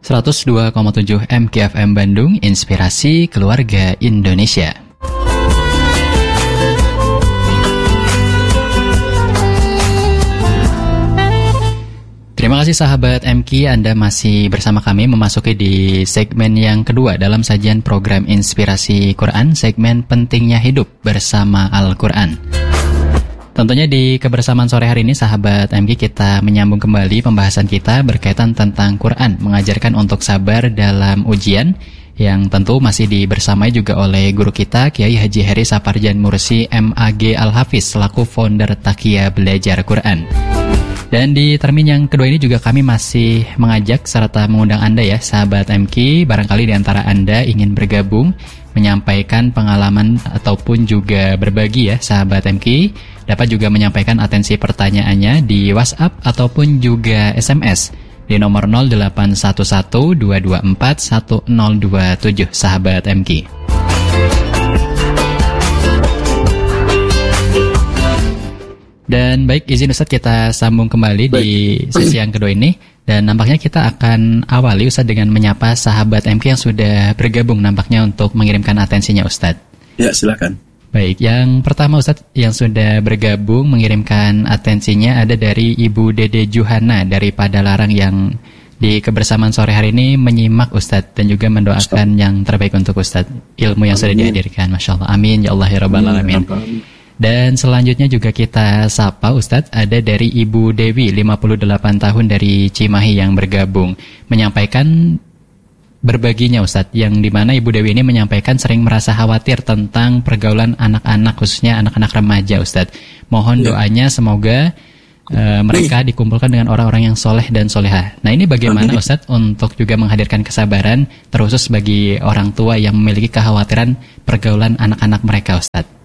102,7 MKFM Bandung, Inspirasi Keluarga Indonesia. Terima kasih sahabat MK, Anda masih bersama kami memasuki di segmen yang kedua dalam sajian program Inspirasi Quran, segmen Pentingnya Hidup Bersama Al-Quran. Tentunya di kebersamaan sore hari ini sahabat MK, kita menyambung kembali pembahasan kita berkaitan tentang Quran, mengajarkan untuk sabar dalam ujian, yang tentu masih dibersamai juga oleh guru kita Kiai Haji Heri Saparjan Mursi MAG Al-Hafiz selaku founder Takia Belajar Quran. Dan di termin yang kedua ini juga kami masih mengajak serta mengundang Anda ya sahabat MK, barangkali di antara Anda ingin bergabung menyampaikan pengalaman ataupun juga berbagi ya sahabat MK, dapat juga menyampaikan atensi pertanyaannya di WhatsApp ataupun juga SMS di nomor 0811-224-1027 sahabat MK. Dan baik, izin Ustadz kita sambung kembali di sesi yang kedua ini. Dan nampaknya kita akan awali Ustadz dengan menyapa sahabat MK yang sudah bergabung nampaknya untuk mengirimkan atensinya Ustadz. Ya, silakan. Baik, yang pertama Ustadz yang sudah bergabung mengirimkan atensinya ada dari Ibu Dede Juhana dari Padalarang yang di kebersamaan sore hari ini menyimak Ustadz dan juga mendoakan yang terbaik untuk Ustadz. Ilmu yang sudah dihadirkan, Masya Allah. Amin, ya Allah, ya Rabbal Alamin. Dan selanjutnya juga kita sapa Ustadz, ada dari Ibu Dewi 58 tahun dari Cimahi yang bergabung menyampaikan berbaginya Ustadz, yang dimana Ibu Dewi ini menyampaikan sering merasa khawatir tentang pergaulan anak-anak, khususnya anak-anak remaja Ustadz. Mohon doanya semoga mereka dikumpulkan dengan orang-orang yang soleh dan soleha. Nah ini bagaimana Ustadz untuk juga menghadirkan kesabaran terkhusus bagi orang tua yang memiliki kekhawatiran pergaulan anak-anak mereka Ustadz.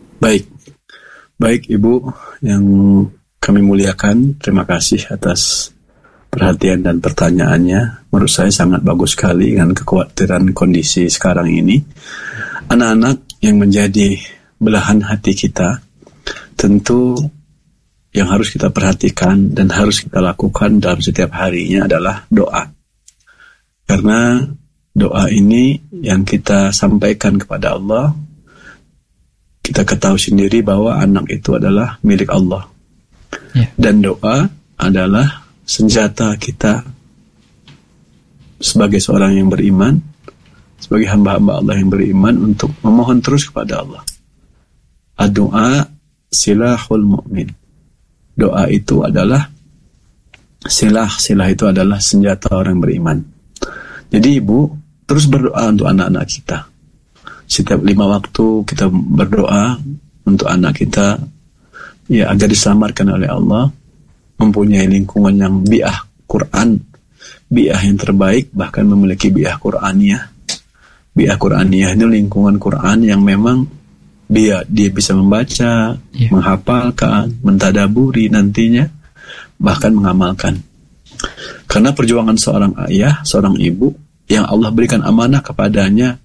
Baik Ibu yang kami muliakan, terima kasih atas perhatian dan pertanyaannya. Menurut saya sangat bagus sekali dengan kekhawatiran kondisi sekarang ini. Anak-anak yang menjadi belahan hati kita, tentu yang harus kita perhatikan dan harus kita lakukan dalam setiap harinya adalah doa. Karena doa ini yang kita sampaikan kepada Allah, kita ketahui sendiri bahwa anak itu adalah milik Allah. Dan doa adalah senjata kita sebagai seorang yang beriman, sebagai hamba-hamba Allah yang beriman untuk memohon terus kepada Allah. Ad-doa silahul mu'min. Doa itu adalah silah itu adalah senjata orang beriman. Jadi Ibu terus berdoa untuk anak-anak kita. Setiap 5 waktu kita berdoa untuk anak kita ya agar diselamatkan oleh Allah, mempunyai lingkungan yang bi'ah Quran, bi'ah yang terbaik, bahkan memiliki bi'ah Quraniyah. Bi'ah Quraniyah ini lingkungan Quran yang memang dia bisa membaca, menghafalkan, mentadaburi nantinya, bahkan mengamalkan. Karena perjuangan seorang ayah, seorang ibu yang Allah berikan amanah kepadanya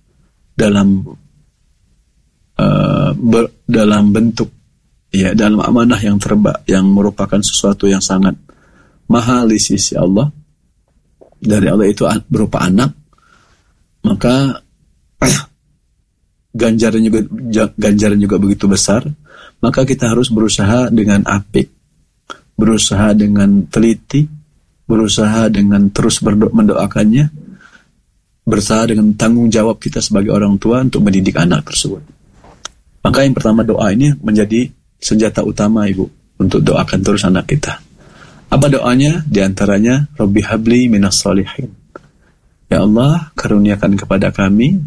dalam bentuk dalam amanah yang yang merupakan sesuatu yang sangat mahal di sisi Allah, dari Allah itu berupa anak, maka ganjaran juga begitu besar. Maka kita harus berusaha dengan apik, berusaha dengan teliti, berusaha dengan terus mendoakannya, berusaha dengan tanggung jawab kita sebagai orang tua untuk mendidik anak tersebut. Maka yang pertama, doa ini menjadi senjata utama Ibu untuk doakan terus anak kita. Apa doanya? Di antaranya Rabbi habli minas sholihin. Ya Allah, karuniakan kepada kami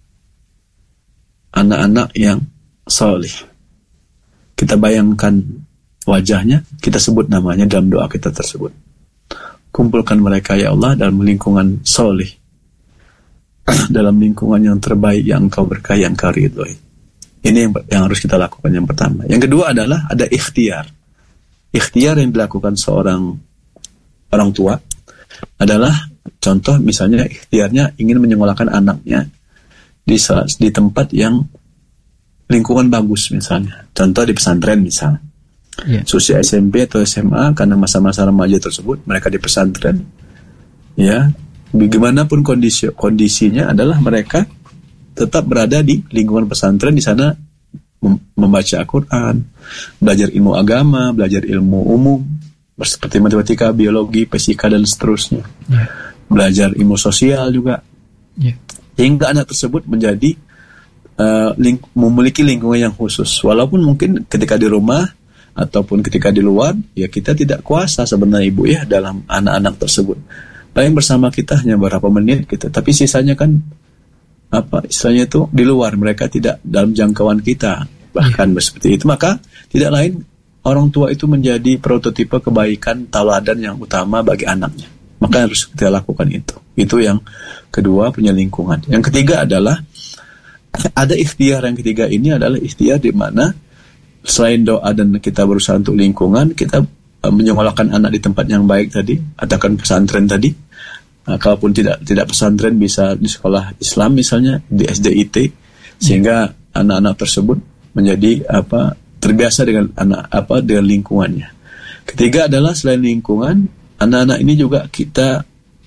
anak-anak yang solih. Kita bayangkan wajahnya, kita sebut namanya dalam doa kita tersebut. Kumpulkan mereka ya Allah dalam lingkungan solih, dalam lingkungan yang terbaik yang Engkau berkahi, yang Engkau ridhoi. Ini yang harus kita lakukan yang pertama. Yang kedua adalah ada ikhtiar. Ikhtiar yang dilakukan seorang orang tua adalah contoh misalnya ikhtiarnya ingin menyekolahkan anaknya di tempat yang lingkungan bagus misalnya. Contoh di pesantren misalnya. Usia SMP atau SMA, karena masa-masa remaja tersebut mereka di pesantren. Ya, bagaimanapun kondisinya adalah mereka tetap berada di lingkungan pesantren, di sana membaca Al-Quran, belajar ilmu agama, belajar ilmu umum seperti matematika, biologi, fisika dan seterusnya. Belajar ilmu sosial juga. Hingga anak tersebut menjadi memiliki lingkungan yang khusus. Walaupun mungkin ketika di rumah ataupun ketika di luar, ya kita tidak kuasa sebenarnya ibu ya dalam anak-anak tersebut. Paling bersama kita hanya beberapa menit gitu, tapi sisanya kan istilahnya itu di luar, mereka tidak dalam jangkauan kita, bahkan seperti itu. Maka tidak lain orang tua itu menjadi prototipe kebaikan, tauladan yang utama bagi anaknya. Maka harus kita lakukan itu. Itu yang kedua, punya lingkungan. Yang ketiga adalah ada ikhtiar. Yang ketiga ini adalah ikhtiar di mana selain doa dan kita berusaha untuk lingkungan, kita menyekolahkan anak di tempat yang baik tadi, atakan pesantren tadi. Kalaupun tidak pesantren, bisa di sekolah Islam misalnya, di SDIT, sehingga anak-anak tersebut menjadi terbiasa dengan dengan lingkungannya. Ketiga adalah selain lingkungan, anak-anak ini juga kita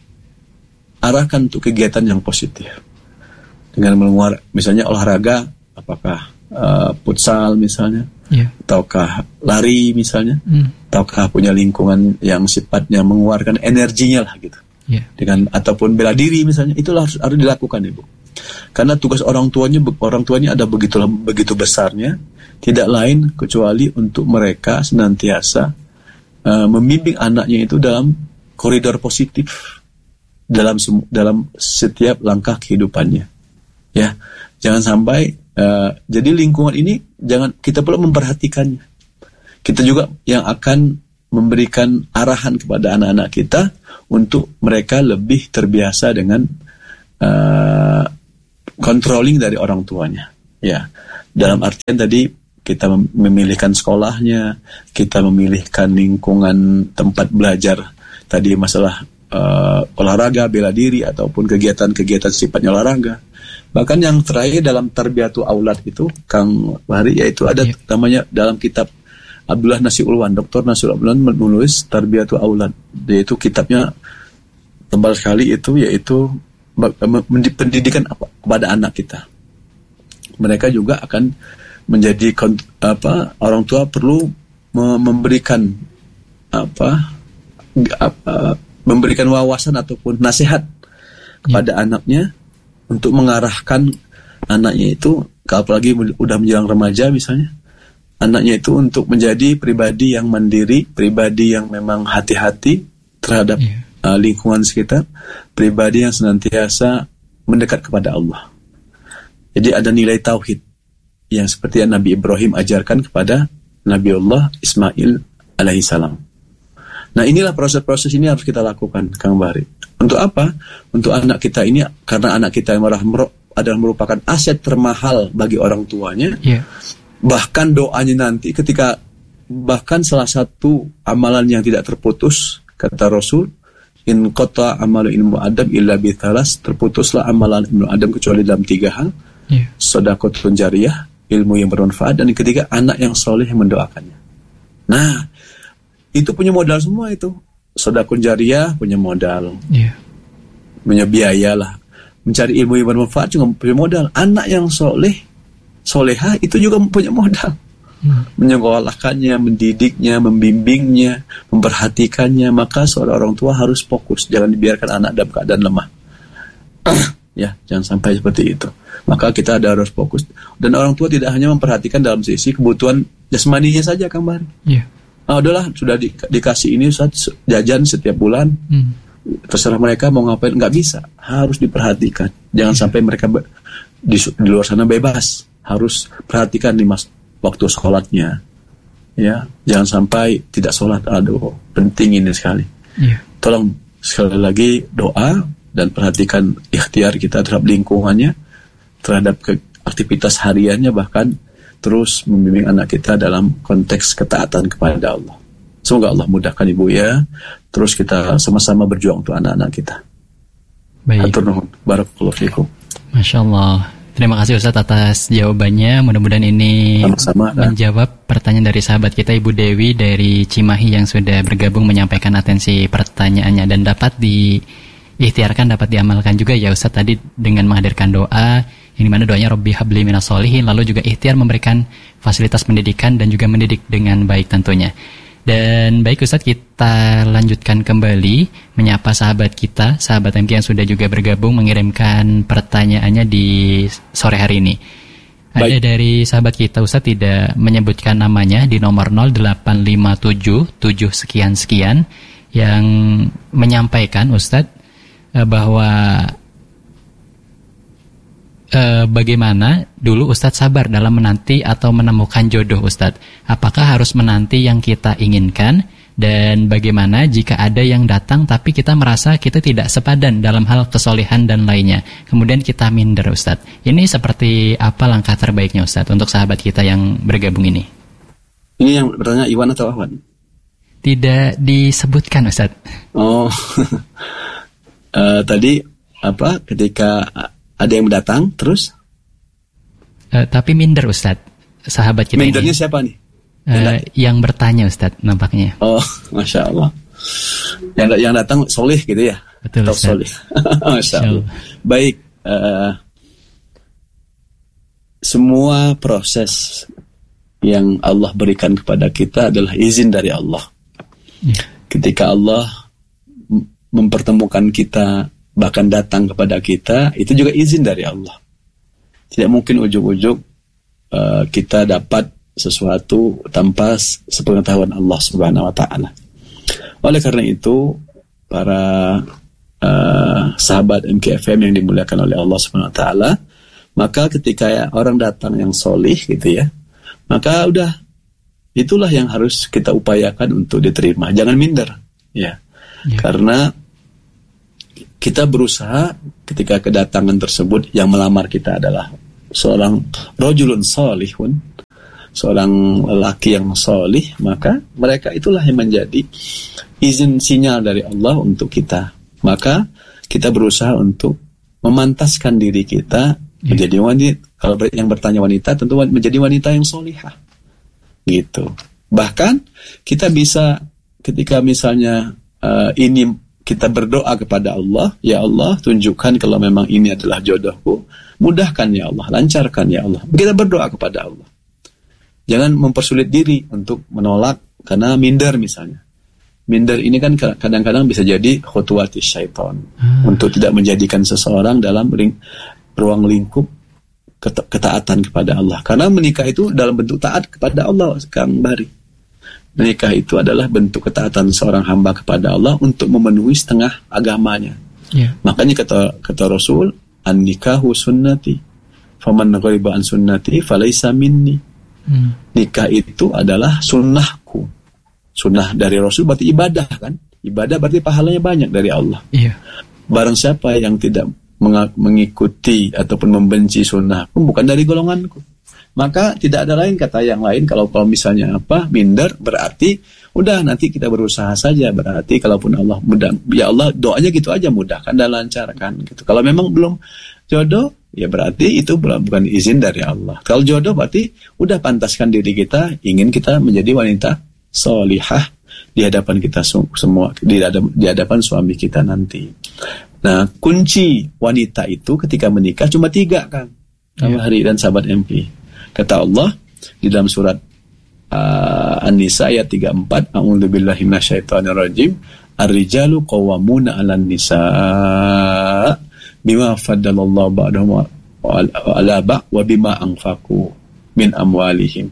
arahkan untuk kegiatan yang positif dengan misalnya olahraga, apakah futsal misalnya, ataukah lari misalnya, ataukah punya lingkungan yang sifatnya mengeluarkan energinya lah gitu. Dengan ataupun bela diri misalnya, itulah harus dilakukan ibu. Karena tugas orang tuanya ada begitu besarnya, tidak lain kecuali untuk mereka senantiasa membimbing anaknya itu dalam koridor positif dalam setiap langkah kehidupannya. Ya, jangan sampai jadi lingkungan ini kita perlu memperhatikannya. Kita juga yang akan memberikan arahan kepada anak-anak kita untuk mereka lebih terbiasa dengan controlling dari orang tuanya. Ya, dalam artian tadi kita memilihkan sekolahnya, kita memilihkan lingkungan tempat belajar tadi, masalah olahraga, bela diri ataupun kegiatan-kegiatan sifatnya olahraga. Bahkan yang terakhir dalam tarbiyatu aulad itu Kang Bahri, yaitu ada namanya dalam kitab Abdullah Nasir Ulwan, Dr. Nasir Ulwan menulis Tarbiyatu Aulad, yaitu kitabnya tebal sekali itu, yaitu pendidikan kepada anak kita. Mereka juga akan menjadi orang tua perlu memberikan memberikan wawasan ataupun nasihat kepada anaknya untuk mengarahkan anaknya itu, apalagi udah menjelang remaja misalnya, anaknya itu untuk menjadi pribadi yang mandiri, pribadi yang memang hati-hati terhadap lingkungan sekitar, pribadi yang senantiasa mendekat kepada Allah. Jadi ada nilai tauhid yang seperti yang Nabi Ibrahim ajarkan kepada Nabi Allah Ismail alaihissalam. Nah, inilah proses-proses ini harus kita lakukan, Kang Bahri. Untuk apa? Untuk anak kita ini, karena anak kita yang adalah merupakan aset termahal bagi orang tuanya. Bahkan doanya nanti ketika, bahkan salah satu amalan yang tidak terputus, kata Rasul, in qata amalu ilmu adam illa bithalas, terputuslah amalan ilmu adam kecuali dalam 3 hal. Shadaqatun jariyah, ilmu yang bermanfaat, dan yang ketiga anak yang soleh yang mendoakannya. Nah, itu punya modal semua itu. Shadaqatun jariyah punya modal, punya biaya lah. Mencari ilmu yang bermanfaat juga punya modal. Anak yang soleha itu juga punya modal, menyekolahkannya, mendidiknya, membimbingnya, memperhatikannya. Maka seorang orang tua harus fokus, jangan dibiarkan anak dalam keadaan lemah. Ya, jangan sampai seperti itu. Maka kita harus fokus. Dan orang tua tidak hanya memperhatikan dalam sisi kebutuhan jasmaninya saja, Kang Bahri. Udahlah, sudah dikasih ini jajan setiap bulan, terserah mereka mau ngapain, nggak bisa. Harus diperhatikan. Jangan sampai mereka di luar sana bebas. Harus perhatikan nih mas, waktu sholatnya, ya, jangan sampai tidak sholat. Aduh, penting ini sekali. Tolong sekali lagi doa dan perhatikan ikhtiar kita terhadap lingkungannya, terhadap aktivitas hariannya, bahkan terus membimbing anak kita dalam konteks ketaatan kepada Allah. Semoga Allah mudahkan ibu ya. Terus kita sama-sama berjuang untuk anak-anak kita. Baik. Hatur nuhun. Barakallahu fikum. Masya Allah. Terima kasih Ustadz atas jawabannya. Mudah-mudahan ini menjawab pertanyaan dari sahabat kita Ibu Dewi dari Cimahi yang sudah bergabung menyampaikan atensi pertanyaannya, dan dapat ikhtiarkan dapat diamalkan juga ya Ustaz tadi dengan menghadirkan doa yang dimana doanya Rabbi habli minas solihin, lalu juga ikhtiar memberikan fasilitas pendidikan dan juga mendidik dengan baik tentunya. Dan baik Ustaz, kita lanjutkan kembali menyapa sahabat kita, sahabat MK yang sudah juga bergabung mengirimkan pertanyaannya di sore hari ini. Ada dari sahabat kita Ustaz tidak menyebutkan namanya di nomor 0857 sekian yang menyampaikan Ustaz bahwa bagaimana dulu Ustadz sabar dalam menanti atau menemukan jodoh Ustadz? Apakah harus menanti yang kita inginkan? Dan bagaimana jika ada yang datang tapi kita merasa kita tidak sepadan dalam hal kesolehan dan lainnya, kemudian kita minder Ustadz? Ini seperti apa langkah terbaiknya Ustadz untuk sahabat kita yang bergabung ini? Ini yang bertanya Iwan atau Awan? Tidak disebutkan Ustadz. Oh, tadi apa ketika ada yang datang terus? Tapi minder Ustadz, sahabat kita. Mindernya ini. siapa nih? Yang bertanya Ustadz nampaknya. Oh, Masya Allah. Yang datang soleh gitu ya? Betul Ustadz. Soleh. Masya Allah. Baik, semua proses yang Allah berikan kepada kita adalah izin dari Allah. Ketika Allah mempertemukan kita, bahkan datang kepada kita, itu juga izin dari Allah. Tidak mungkin ujuk-ujuk kita dapat sesuatu tanpa sepengetahuan Allah Subhanahu wa Ta'ala. Oleh karena itu, para sahabat MKFM yang dimuliakan oleh Allah Subhanahu wa Ta'ala, maka ketika orang datang yang solih gitu ya, maka udah itulah yang harus kita upayakan untuk diterima. Jangan minder ya. Karena kita berusaha ketika kedatangan tersebut yang melamar kita adalah seorang rajulun salihun, seorang lelaki yang salih, maka mereka itulah yang menjadi izin sinyal dari Allah untuk kita. Maka kita berusaha untuk memantaskan diri kita menjadi wanita. Kalau yang bertanya wanita, tentu menjadi wanita yang salihah. Gitu. Bahkan kita bisa ketika misalnya ini kita berdoa kepada Allah, ya Allah tunjukkan kalau memang ini adalah jodohku, mudahkan ya Allah, lancarkan ya Allah. Kita berdoa kepada Allah. Jangan mempersulit diri untuk menolak karena minder misalnya. Minder ini kan kadang-kadang bisa jadi khutuwati syaitan, untuk tidak menjadikan seseorang dalam ruang lingkup ketaatan kepada Allah. Karena menikah itu dalam bentuk taat kepada Allah, Kang Bari. Menikah itu adalah bentuk ketaatan seorang hamba kepada Allah untuk memenuhi setengah agamanya. Makanya kata Rasul, an-nikahu sunnati, faman ghariba an sunnati falaysa minni. Nikah itu adalah sunnahku. Sunnah dari Rasul berarti ibadah kan? Ibadah berarti pahalanya banyak dari Allah. Barang siapa yang tidak mengikuti ataupun membenci sunnahku, bukan dari golonganku. Maka tidak ada lain kata yang lain. Kalau misalnya minder, berarti udah nanti kita berusaha saja. Berarti kalaupun Allah mudah, ya Allah doanya gitu aja, mudahkan dan lancarkan gitu. Kalau memang belum jodoh, ya berarti itu bukan izin dari Allah. Kalau jodoh berarti udah pantaskan diri kita, ingin kita menjadi wanita solihah di hadapan kita semua, di hadapan suami kita nanti. Nah, kunci wanita itu ketika menikah cuma 3 kan, Hari dan sahabat MP. Kata Allah di dalam surat An-Nisa ayat 34, a'udzubillahi minasyaitonirrajim, ar-rijalu qawwamuna 'alan nisa bima faddalallahu ba'dahum ala ba' wa bima anfaqu min amwalihim.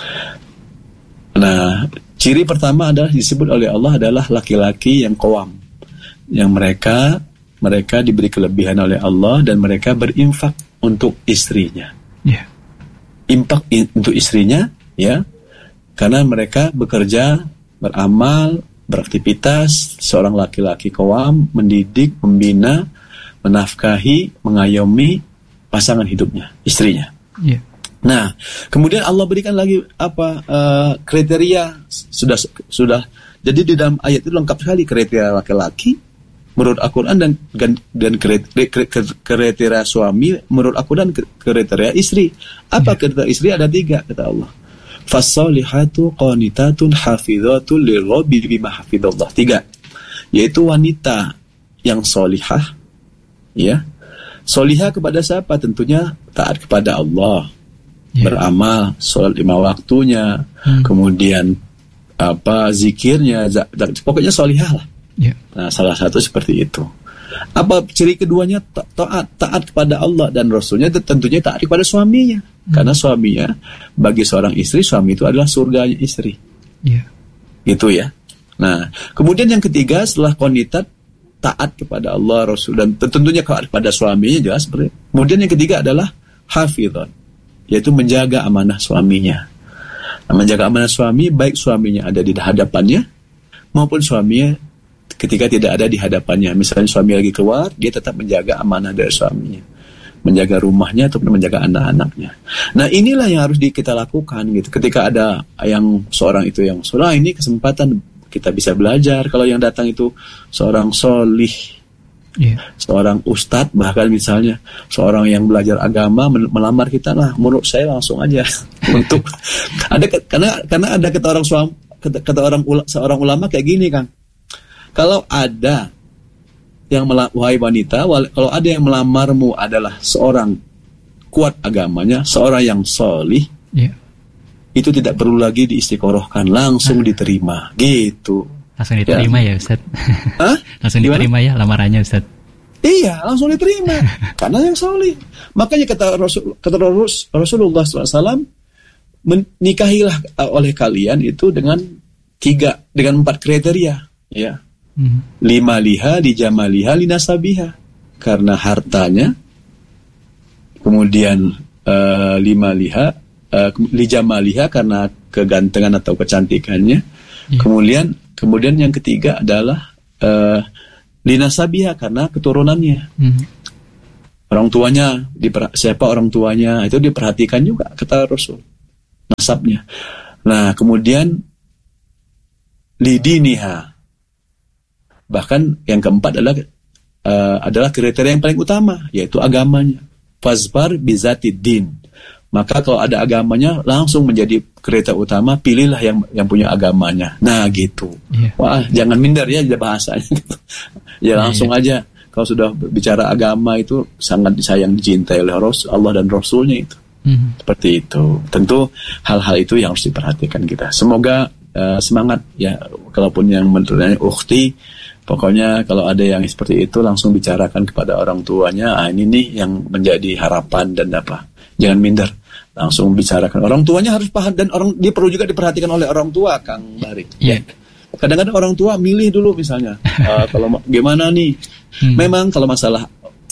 Nah, ciri pertama adalah disebut oleh Allah adalah laki-laki yang qawam, yang mereka diberi kelebihan oleh Allah dan mereka berinfak untuk istrinya. Infak untuk istrinya, ya, karena mereka bekerja, beramal, beraktivitas. Seorang laki-laki qawam mendidik, membina, menafkahi, mengayomi pasangan hidupnya, istrinya. Nah, kemudian Allah berikan lagi kriteria sudah. Jadi di dalam ayat itu lengkap sekali kriteria laki-laki menurut Al-Quran dan kriteria suami menurut Al-Quran, kriteria istri. Apa kriteria istri? Ada 3 kata Allah. Fassolihatu qanitatun hafidhatun lirabbi bima hafidhallah. 3, yaitu wanita yang solihah, ya. Solihah kepada siapa? Tentunya taat kepada Allah, beramal, sholat 5 waktunya, kemudian zikirnya, pokoknya solihah lah. Nah, salah satu seperti itu. Apa ciri keduanya? Taat kepada Allah dan Rasulnya, tentunya taat kepada suaminya. Karena suaminya, bagi seorang istri, suami itu adalah surganya istri. Itu ya. Nah, kemudian yang ketiga setelah qanitat, taat kepada Allah, Rasul, dan tentunya kepada suaminya jelas. Kemudian yang ketiga adalah hafidhon, yaitu menjaga amanah suaminya. Nah, menjaga amanah suami, baik suaminya ada di hadapannya maupun suaminya ketika tidak ada di hadapannya. Misalnya suami lagi keluar, dia tetap menjaga amanah dari suaminya, menjaga rumahnya ataupun menjaga anak-anaknya. Nah, inilah yang harus kita lakukan gitu. Ketika ada yang seorang itu yang soleh, ini kesempatan kita bisa belajar. Kalau yang datang itu seorang solih, seorang ustadz, bahkan misalnya seorang yang belajar agama melamar kita, lah menurut saya langsung aja untuk ada karena ada seorang ulama kayak gini, Kang. Kalau ada yang wahai wanita, kalau ada yang melamarmu adalah seorang kuat agamanya, seorang yang solih, itu tidak perlu lagi diistiqorohkan, langsung diterima, gitu. Langsung diterima ya Ustaz? Langsung diterima ya lamarannya Ustaz? Iya, langsung diterima, karena yang solih. Makanya kata Rasulullah SAW, menikahilah oleh kalian itu dengan 4 kriteria, ya. 5 liha, lijamaliha, linasabiha, karena hartanya, kemudian 5 liha, lijamaliha karena kegantengan atau kecantikannya, kemudian yang ketiga adalah linasabiha karena keturunannya, orang tuanya, siapa orang tuanya itu diperhatikan juga kata Rasul, nasabnya. Nah, kemudian lidiniha, bahkan yang keempat adalah kriteria yang paling utama, yaitu agamanya. Fazbar bizati din, maka kalau ada agamanya langsung menjadi kriteria utama, pilihlah yang punya agamanya. Nah, gitu. Wah, jangan minder ya bahasanya. Ya langsung aja. Kalau sudah bicara agama itu sangat disayang, dicintai oleh Allah dan Rasulnya itu. Seperti itu. Tentu hal-hal itu yang harus diperhatikan kita. Semoga semangat ya, kalaupun yang menurutnya ukhti, pokoknya kalau ada yang seperti itu langsung bicarakan kepada orang tuanya. Ini nih yang menjadi harapan dan jangan minder, langsung bicarakan. Orang tuanya harus paham, dan dia perlu juga diperhatikan oleh orang tua, Kang Bari. Kadang-kadang orang tua milih dulu misalnya, kalau gimana nih, memang kalau masalah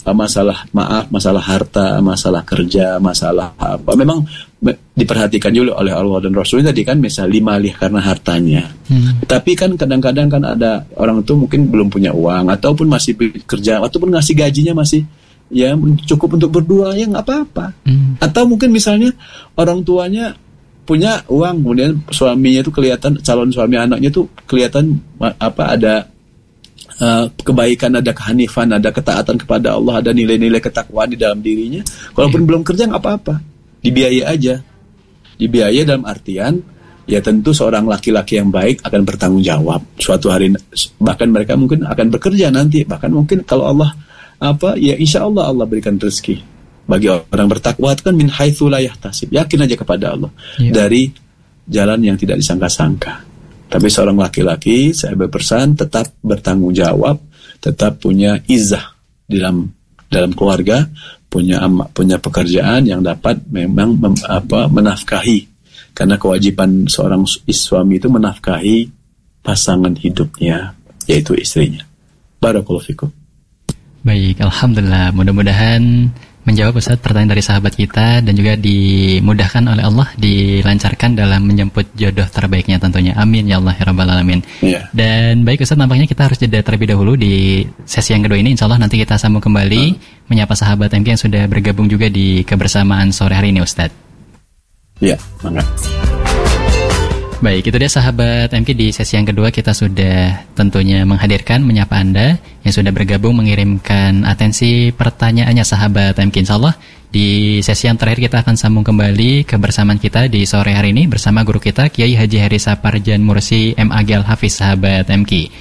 harta, masalah kerja, masalah apa, memang diperhatikan juga oleh Allah dan Rasulnya tadi kan, misal 5 lih karena hartanya. Tapi kan kadang-kadang kan ada orang itu mungkin belum punya uang, ataupun masih kerja, ataupun ngasih gajinya masih ya cukup untuk berdua, ya nggak apa-apa. Atau mungkin misalnya orang tuanya punya uang, kemudian suaminya itu kelihatan, calon suami anaknya itu kelihatan ada kebaikan, ada kehanifan, ada ketaatan kepada Allah, ada nilai-nilai ketakwaan di dalam dirinya. Kalaupun belum kerja nggak apa-apa, dibiayai aja. Dibiayai dalam artian ya tentu seorang laki-laki yang baik akan bertanggung jawab suatu hari, bahkan mereka mungkin akan bekerja nanti, bahkan mungkin kalau Allah ya insya Allah berikan rezeki bagi orang bertakwa itu kan, min haitsu la yahtasib, yakin aja kepada Allah dari jalan yang tidak disangka-sangka. Tapi seorang laki-laki, saya berpesan, tetap bertanggung jawab, tetap punya izzah dalam keluarga, punya pekerjaan yang dapat memang menafkahi, karena kewajiban seorang suami itu menafkahi pasangan hidupnya, yaitu istrinya. Barakallahu fikum. Baik, alhamdulillah. Mudah-mudahan menjawab Ustaz pertanyaan dari sahabat kita, dan juga dimudahkan oleh Allah, dilancarkan dalam menjemput jodoh terbaiknya tentunya. Amin ya Allah ya rabbal alamin. Dan baik Ustaz, nampaknya kita harus jeda terlebih dahulu di sesi yang kedua ini. Insya Allah nanti kita sambung kembali menyapa sahabat MK yang sudah bergabung juga di kebersamaan sore hari ini Ustaz. Iya, mangga. Baik, itu dia sahabat MK, di sesi yang kedua kita sudah tentunya menghadirkan menyapa Anda yang sudah bergabung mengirimkan atensi pertanyaannya sahabat MK. InsyaAllah di sesi yang terakhir kita akan sambung kembali kebersamaan kita di sore hari ini bersama guru kita Kiai Haji Haris Saparjan Mursi MAG Al-Hafiz sahabat MK.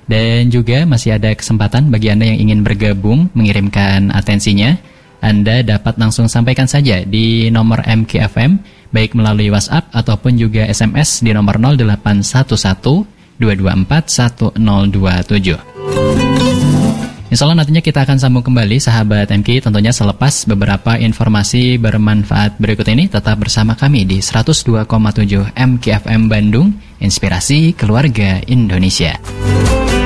Dan juga masih ada kesempatan bagi Anda yang ingin bergabung mengirimkan atensinya. Anda dapat langsung sampaikan saja di nomor MKFM, baik melalui WhatsApp ataupun juga SMS di nomor 0811 224 1027. Insya Allah nantinya kita akan sambung kembali sahabat MK, tentunya selepas beberapa informasi bermanfaat berikut ini. Tetap bersama kami di 102,7 MKFM Bandung, Inspirasi Keluarga Indonesia.